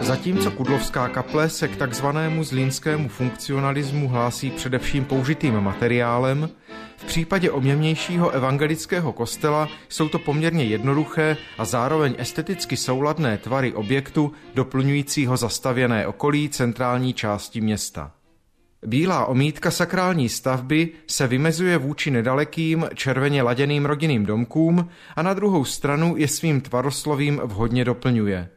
Zatímco Kudlovská kaple se k takzvanému zlínskému funkcionalismu hlásí především použitým materiálem, v případě objemnějšího evangelického kostela jsou to poměrně jednoduché a zároveň esteticky souladné tvary objektu doplňujícího zastavěné okolí centrální části města. Bílá omítka sakrální stavby se vymezuje vůči nedalekým červeně laděným rodinným domkům a na druhou stranu je svým tvaroslovím vhodně doplňuje.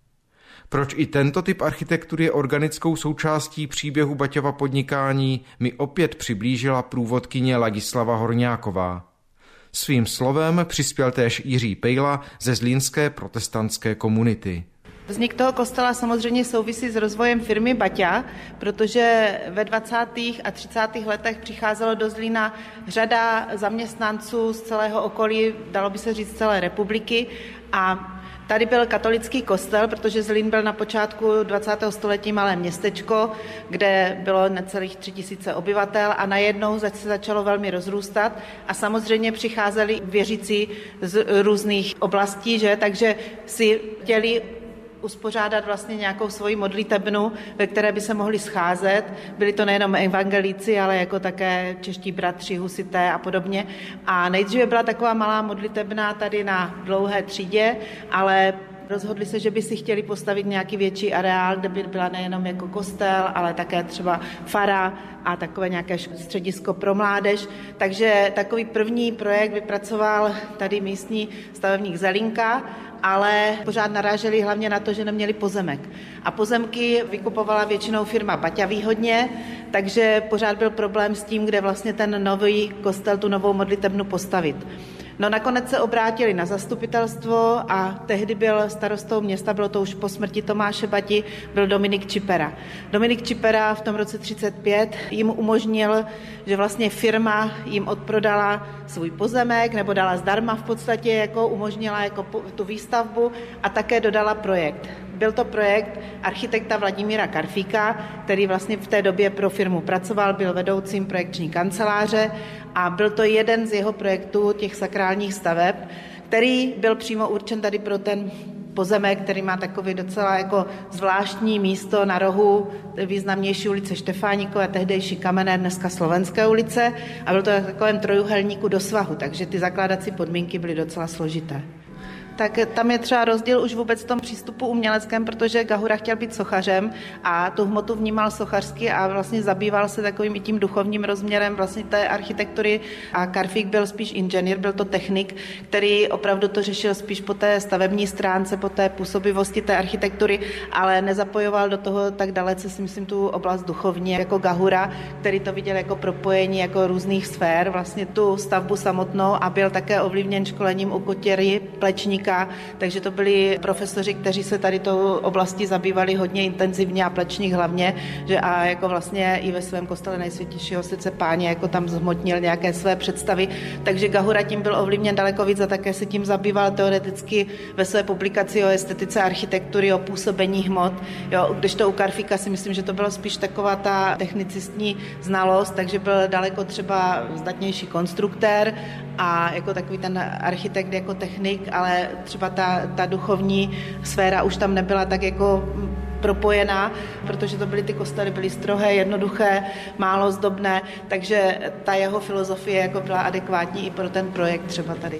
Proč i tento typ architektury je organickou součástí příběhu Baťova podnikání, mi opět přiblížila průvodkyně Ladislava Horňáková. Svým slovem přispěl též Jiří Pejla ze zlínské protestantské komunity. Vznik toho kostela samozřejmě souvisí s rozvojem firmy Baťa, protože ve 20. a 30. letech přicházelo do Zlína řada zaměstnanců z celého okolí, dalo by se říct celé republiky, a tady byl katolický kostel, protože Zlín byl na počátku 20. století malé městečko, kde bylo necelých 3000 obyvatel a najednou se začalo velmi rozrůstat a samozřejmě přicházeli věřící z různých oblastí, takže si chtěli uspořádat vlastně nějakou svoji modlitebnu, ve které by se mohli scházet. Byli to nejenom evangelíci, ale jako také čeští bratři, husité a podobně. A nejdříve byla taková malá modlitebna tady na Dlouhé třídě, ale rozhodli se, že by si chtěli postavit nějaký větší areál, kde by byla nejenom jako kostel, ale také třeba fara a takové nějaké středisko pro mládež. Takže takový první projekt vypracoval tady místní stavebník Zelinka, ale pořád naráželi hlavně na to, že neměli pozemek. A pozemky vykupovala většinou firma Baťa výhodně, takže pořád byl problém s tím, kde vlastně ten nový kostel, tu novou modlitebnu postavit. No nakonec se obrátili na zastupitelstvo a tehdy byl starostou města, bylo to už po smrti Tomáše Bati, byl Dominik Čipera. Dominik Čipera v tom roce 1935 jim umožnil, že vlastně firma jim odprodala svůj pozemek, nebo dala zdarma v podstatě, jako umožnila jako tu výstavbu a také dodala projekt. Byl to projekt architekta Vladimíra Karfíka, který vlastně v té době pro firmu pracoval, byl vedoucím projekční kanceláře a byl to jeden z jeho projektů těch sakrálních staveb, který byl přímo určen tady pro ten pozemek, který má takový docela jako zvláštní místo na rohu významnější ulice Štefánikové, tehdejší Kamenné, dneska Slovenské ulice, a byl to v takovém trojuhelníku do svahu, takže ty zakládací podmínky byly docela složité. Tak tam je třeba rozdíl už vůbec v tom přístupu uměleckém, protože Gahura chtěl být sochařem a tu hmotu vnímal sochařsky a vlastně zabýval se takovým i tím duchovním rozměrem vlastně té architektury a Karfík byl spíš inženýr, byl to technik, který opravdu to řešil spíš po té stavební stránce, po té působivosti té architektury, ale nezapojoval do toho tak dalece, si myslím, tu oblast duchovní jako Gahura, který to viděl jako propojení jako různých sfér, vlastně tu stavbu samotnou a byl také ovlivněn školením u Kotěry, Plečníka, takže to byli profesoři, kteří se tady tou oblastí zabývali hodně intenzivně a Plečník hlavně, že a jako vlastně i ve svém kostele Nejsvětějšího srdce Páně jako tam zhmotnil nějaké své představy, takže Gahura tím byl ovlivněn daleko víc a také se tím zabýval teoreticky ve své publikaci o estetice architektury, o působení hmot, jo, kdežto u Karfíka si myslím, že to bylo spíš taková ta technicistní znalost, takže byl daleko třeba zdatnější konstruktér a jako takový ten architekt jako technik, ale třeba ta duchovní sféra už tam nebyla tak jako propojená, protože to byly ty kostely, byly strohé, jednoduché, málo zdobné, takže ta jeho filozofie jako byla adekvátní i pro ten projekt třeba tady.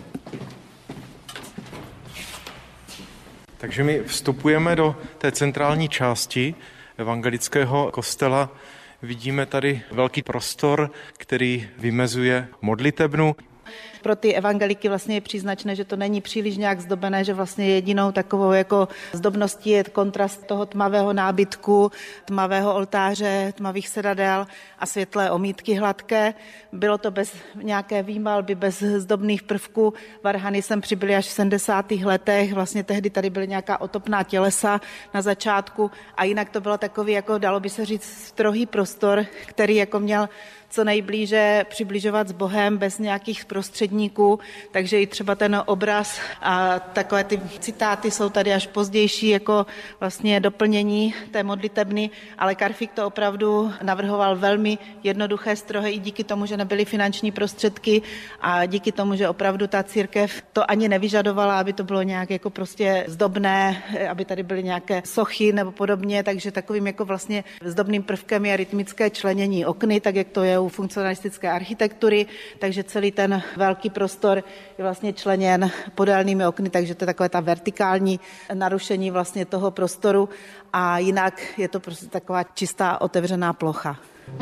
Takže my vstupujeme do té centrální části evangelického kostela. Vidíme tady velký prostor, který vymezuje modlitebnu. Pro ty evangeliky vlastně je příznačné, že to není příliš nějak zdobené, že vlastně jedinou takovou jako zdobností je kontrast toho tmavého nábytku, tmavého oltáře, tmavých sedadel a světlé omítky hladké. Bylo to bez nějaké výmalby, bez zdobných prvků. Varhany sem přibyly až v 70. letech, vlastně tehdy tady byly nějaká otopná tělesa na začátku a jinak to bylo takový, jako dalo by se říct, strohý prostor, který jako měl co nejblíže přibližovat s Bohem bez nějakých prostředníků, takže i třeba ten obraz a takové ty citáty jsou tady až pozdější jako vlastně doplnění té modlitebny, ale Karfík to opravdu navrhoval velmi jednoduché stroje i díky tomu, že nebyly finanční prostředky a díky tomu, že opravdu ta církev to ani nevyžadovala, aby to bylo nějak jako prostě zdobné, aby tady byly nějaké sochy nebo podobně, takže takovým jako vlastně zdobným prvkem je rytmické členění okny, tak jak to je u funkcionalistické architektury, takže celý ten velký prostor je vlastně členěn podélnými okny, takže to je takové ta vertikální narušení vlastně toho prostoru a jinak je to prostě taková čistá otevřená plocha.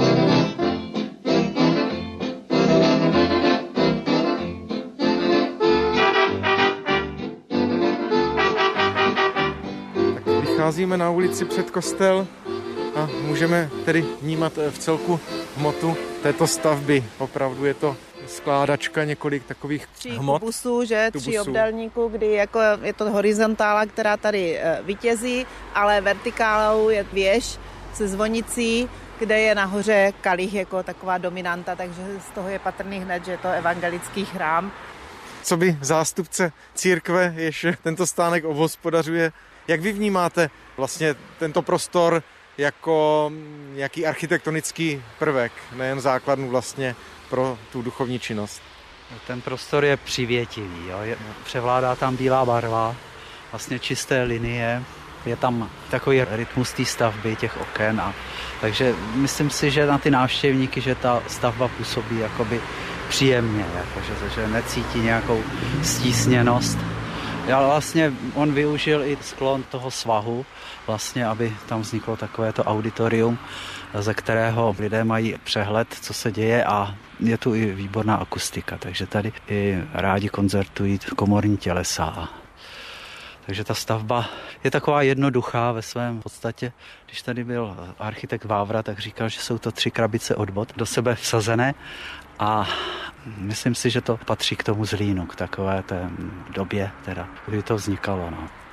Vycházíme na ulici před kostel a můžeme tedy vnímat v celku hmotu této stavby. Opravdu je to skládačka několik takových hmot. Tubusů, že? 3 obdélníků, kdy jako je to horizontála, která tady vítězí, ale vertikálou je věž se zvonicí, kde je nahoře kalich jako taková dominanta, takže z toho je patrný hned, že je to evangelický chrám. Co by zástupce církve, jež tento stánek obhospodařuje, jak vy vnímáte vlastně tento prostor jako nějaký architektonický prvek, nejen základnu vlastně pro tu duchovní činnost? Ten prostor je přivětivý, jo? Převládá tam bílá barva, vlastně čisté linie, je tam takový rytmus té stavby, těch oken. Takže myslím si, že na ty návštěvníky, že ta stavba působí jakoby příjemně, že necítí nějakou stísněnost. Ale vlastně on využil i sklon toho svahu, vlastně, aby tam vzniklo takovéto auditorium, ze kterého lidé mají přehled, co se děje a je tu i výborná akustika, takže tady i rádi koncertují komorní tělesa. Takže ta stavba je taková jednoduchá ve svém podstatě. Když tady byl architekt Vávra, tak říkal, že jsou to 3 krabice od bot do sebe vsazené a myslím si, že to patří k tomu Zlínu, k takové té době, teda, kdy to vznikalo. No.